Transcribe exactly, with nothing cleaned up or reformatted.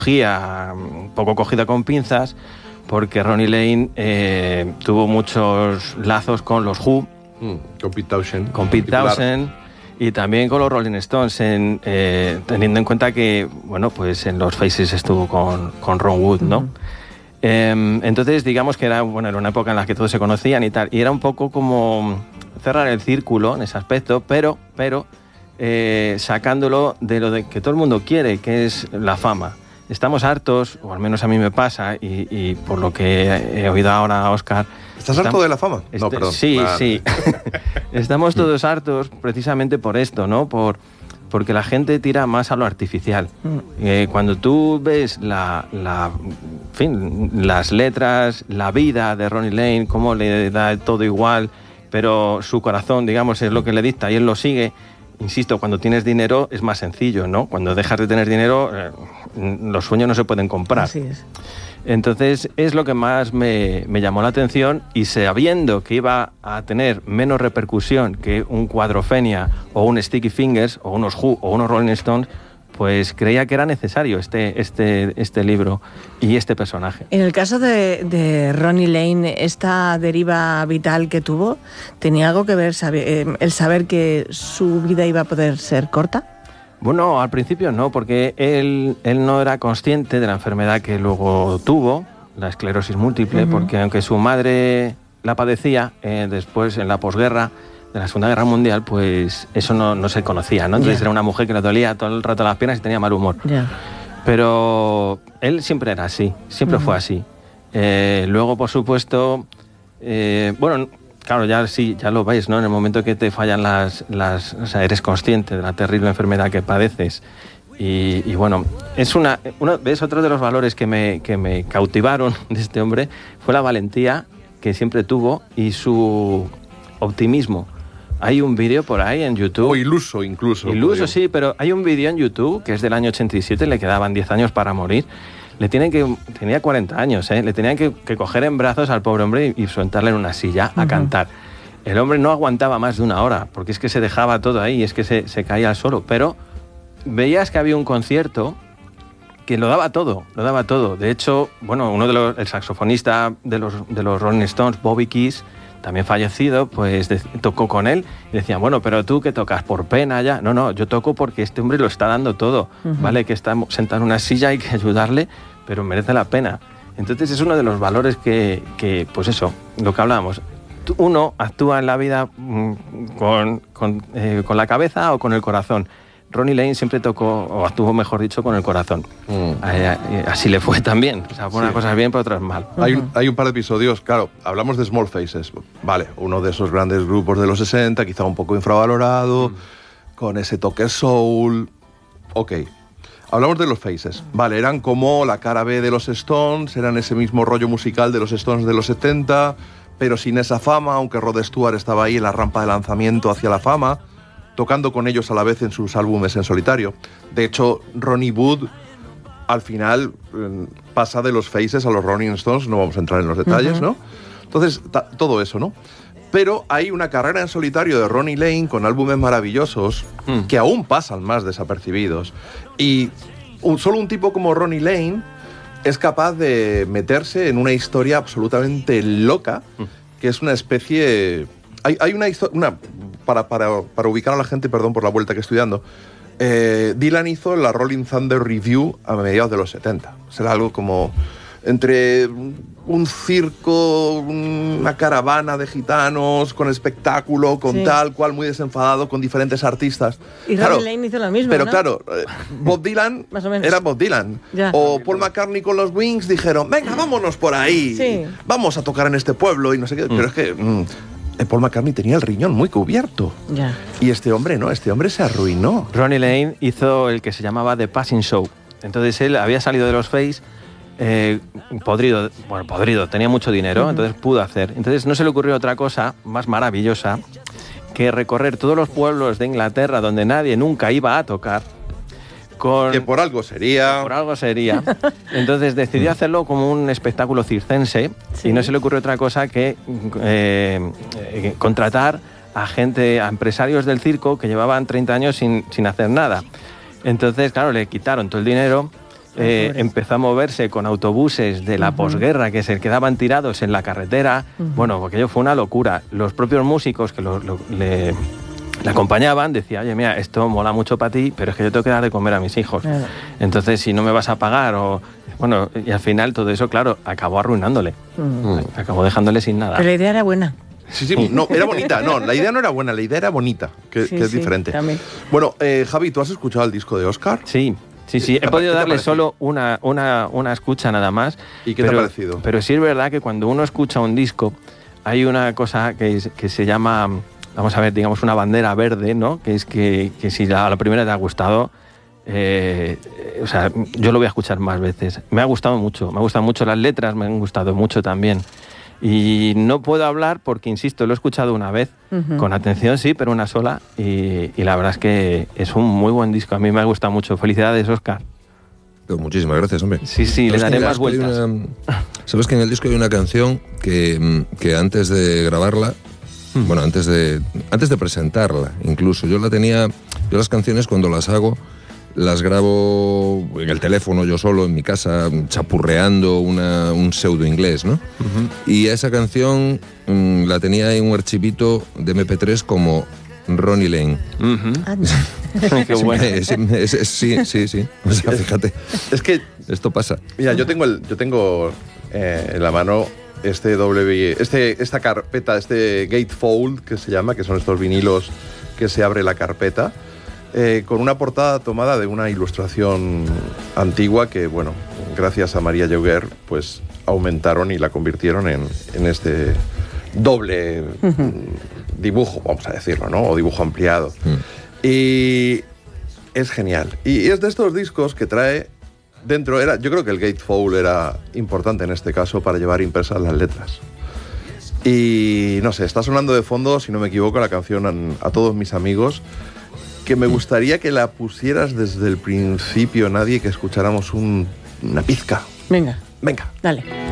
un poco cogida con pinzas, porque Ronnie Lane eh, tuvo muchos lazos con los Who, mm, con Pete Townshend, con Pete Townshend y también con los Rolling Stones, en, eh, teniendo en cuenta que, bueno, pues en los Faces estuvo con, con Ron Wood, ¿no? Uh-huh. Eh, entonces, digamos que era, bueno, era una época en la que todos se conocían y tal, y era un poco como cerrar el círculo en ese aspecto, pero, pero eh, sacándolo de lo de que todo el mundo quiere, que es la fama. Estamos hartos, o al menos a mí me pasa, y, y por lo que he oído ahora a Óscar... ¿Estás harto estamos, de la fama? Este, no, perdón. Sí, ah. sí. Estamos todos hartos precisamente por esto, ¿no? Por, porque la gente tira más a lo artificial. Mm. Eh, cuando tú ves la, la, en fin, las letras, la vida de Ronnie Lane, cómo le da todo igual, pero su corazón, digamos, es lo que le dicta y él lo sigue... Insisto, cuando tienes dinero es más sencillo, ¿no? Cuando dejas de tener dinero, eh, los sueños no se pueden comprar. Así es. Entonces, es lo que más me, me llamó la atención, y sabiendo que iba a tener menos repercusión que un Quadrophenia o un Sticky Fingers o unos Who o unos Rolling Stones, pues creía que era necesario este, este, este libro y este personaje. En el caso de, de Ronnie Lane, esta deriva vital que tuvo, ¿tenía algo que ver saber, eh, el saber que su vida iba a poder ser corta? Bueno, al principio no, porque él, él no era consciente de la enfermedad que luego tuvo, la esclerosis múltiple, uh-huh. porque aunque su madre la padecía, eh, después en la posguerra, de la Segunda Guerra Mundial, pues eso no, no se conocía, ¿no? Entonces yeah. era una mujer que le dolía todo el rato las piernas y tenía mal humor. Yeah. Pero él siempre era así, siempre uh-huh. fue así. Eh, luego, por supuesto, eh, bueno, claro, ya sí, ya lo veis, ¿no? En el momento que te fallan las, las... O sea, eres consciente de la terrible enfermedad que padeces. Y, y bueno, es una... Uno, ¿ves? Otro de los valores que me, que me cautivaron de este hombre fue la valentía que siempre tuvo y su optimismo. Hay un vídeo por ahí en YouTube. O iluso, incluso. Iluso, podríamos. Sí, pero hay un vídeo en YouTube que es del año ochenta y siete, le quedaban diez años para morir. Le tienen que... Tenía cuarenta años, ¿eh? Le tenían que, que coger en brazos al pobre hombre y, y sentarle en una silla uh-huh. a cantar. El hombre no aguantaba más de una hora, porque es que se dejaba todo ahí, es que se, se caía al suelo. Pero veías que había un concierto que lo daba todo, lo daba todo. De hecho, bueno, uno de los... El saxofonista de los, de los Rolling Stones, Bobby Keys, también fallecido, pues de, tocó con él y decían, bueno, pero tú que tocas por pena ya. No, no, yo toco porque este hombre lo está dando todo, uh-huh. ¿vale? Que está sentado en una silla, hay que ayudarle, pero merece la pena. Entonces es uno de los valores que, que pues eso, lo que hablábamos. Uno actúa en la vida mmm, con, con, eh, con la cabeza o con el corazón. Ronnie Lane siempre tocó, o actuó, mejor dicho, con el corazón. Mm. Eh, así le fue también. O sea, por unas sí. cosas bien, por otras mal. Uh-huh. Hay, hay un par de episodios, claro, hablamos de Small Faces. Vale, uno de esos grandes grupos de los sesenta, quizá un poco infravalorado, mm. con ese toque soul. Ok. Hablamos de los Faces. Vale, eran como la cara B de los Stones, eran ese mismo rollo musical de los Stones de los setenta, pero sin esa fama, aunque Rod Stewart estaba ahí en la rampa de lanzamiento hacia la fama, tocando con ellos a la vez en sus álbumes en solitario. De hecho, Ronnie Wood al final eh, pasa de los Faces a los Rolling Stones, no vamos a entrar en los detalles, uh-huh. ¿no? Entonces, ta- todo eso, ¿no? Pero hay una carrera en solitario de Ronnie Lane con álbumes maravillosos mm. que aún pasan más desapercibidos. Y un, solo un tipo como Ronnie Lane es capaz de meterse en una historia absolutamente loca, mm. que es una especie... Hay, hay una historia... Una, para, para, para ubicar a la gente, perdón por la vuelta que estoy dando, eh, Dylan hizo la Rolling Thunder Review a mediados de los setenta. Será algo como entre un circo, una caravana de gitanos, con espectáculo, con sí. tal cual, muy desenfadado, con diferentes artistas. Y claro, Ronnie Lane hizo lo mismo, pero ¿no? claro, Bob Dylan Más o menos. era Bob Dylan. Ya. O Paul McCartney con los Wings dijeron, venga, vámonos por ahí, sí. vamos a tocar en este pueblo y no sé qué. Mm. Pero es que... Mm, Paul McCartney tenía el riñón muy cubierto. Ya. Y este hombre no, este hombre se arruinó. Ronnie Lane hizo el que se llamaba The Passing Show. Entonces él había salido de los Face eh, podrido, bueno, podrido, tenía mucho dinero, uh-huh. entonces pudo hacer. Entonces no se le ocurrió otra cosa más maravillosa que recorrer todos los pueblos de Inglaterra donde nadie nunca iba a tocar. Con, que por algo sería. Por algo sería. Entonces decidió hacerlo como un espectáculo circense sí. y no se le ocurrió otra cosa que eh, eh, contratar a gente, a empresarios del circo que llevaban treinta años sin, sin hacer nada. Entonces, claro, le quitaron todo el dinero eh, empezó a moverse con autobuses de la uh-huh. posguerra que se quedaban tirados en la carretera. Uh-huh. Bueno, aquello fue una locura. Los propios músicos que lo, lo, le, le acompañaban decían, oye, mira, esto mola mucho para ti, pero es que yo tengo que dar de comer a mis hijos. Uh-huh. Entonces, si no me vas a pagar o... Bueno, y al final todo eso, claro, acabó arruinándole. Uh-huh. Acabó dejándole sin nada. Pero la idea era buena. Sí, sí, no, era bonita. No, la idea no era buena, la idea era bonita, que, sí, que es sí, diferente. También. Bueno, eh, Javi, ¿tú has escuchado el disco de Oscar? Sí. Sí, sí, he podido darle solo una, una, una escucha nada más. ¿Y qué pero, te ha parecido? Pero sí es verdad que cuando uno escucha un disco, hay una cosa que, es, que se llama, vamos a ver, digamos una bandera verde, ¿no? Que es que, que si a la primera te ha gustado, eh, o sea, yo lo voy a escuchar más veces. Me ha gustado mucho, me han gustado mucho las letras, me han gustado mucho también. Y no puedo hablar porque, insisto, lo he escuchado una vez, uh-huh. con atención sí, pero una sola, y, y la verdad es que es un muy buen disco, a mí me ha gustado mucho. Felicidades, Óscar. Pues muchísimas gracias, hombre. Sí, sí, le daré más vueltas. Una... ¿Sabes que en el disco hay una canción que, que antes de grabarla, uh-huh. bueno, antes de, antes de presentarla, incluso, yo la tenía, yo las canciones cuando las hago, las grabo en el teléfono yo solo, en mi casa, chapurreando una, un pseudo inglés, ¿no? Uh-huh. Y esa canción mmm, la tenía en un archivito de eme pe tres como Ronnie Lane. Uh-huh. Qué bueno. Es, es, es, sí, sí, sí. O sea, fíjate. Es que esto pasa. Mira, yo tengo, el, yo tengo eh, en la mano este W, este, esta carpeta, este gatefold que se llama, que son estos vinilos que se abre la carpeta. Eh, con una portada tomada de una ilustración antigua que, bueno, gracias a María Lloguer, pues aumentaron y la convirtieron en, en este doble uh-huh. dibujo, vamos a decirlo, ¿no? O dibujo ampliado. Uh-huh. Y es genial. Y es de estos discos que trae dentro, era, yo creo que el gatefold era importante en este caso para llevar impresas las letras. Y no sé, está sonando de fondo, si no me equivoco, la canción a, a todos mis amigos, que me gustaría que la pusieras desde el principio, nadie, que escucháramos un, una pizca. Venga. Venga. Dale.